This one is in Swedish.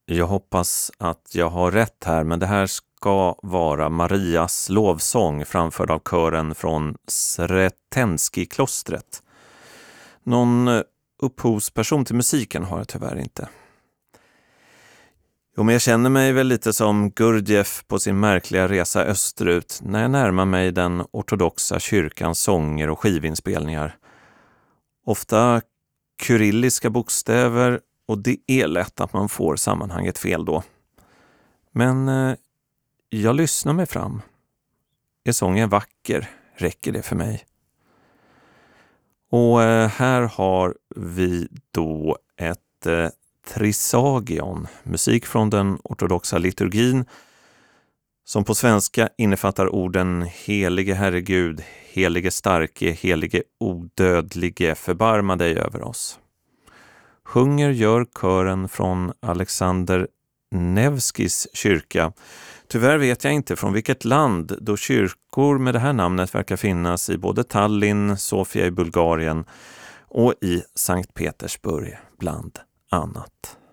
Jag hoppas att jag har rätt här, men det här ska vara Marias lovsång framförd av kören från Sretenski-klostret. Någon upphovsperson till musiken har jag tyvärr inte. Jo, men jag känner mig väl lite som Gurdjieff på sin märkliga resa österut när jag närmar mig den ortodoxa kyrkans sånger och skivinspelningar. Ofta kyrilliska bokstäver, och det är lätt att man får sammanhanget fel då. Men jag lyssnar mig fram. Är sången vacker? Räcker det för mig? Och här har vi då ett trisagion, musik från den ortodoxa liturgin, som på svenska innefattar orden helige Herregud, helige starke, helige odödlige, förbarma dig över oss. Sjunger gör kören från Alexander Nevskis kyrka. Tyvärr vet jag inte från vilket land, då kyrkor med det här namnet verkar finnas i både Tallinn, Sofia i Bulgarien och i Sankt Petersburg bland annat.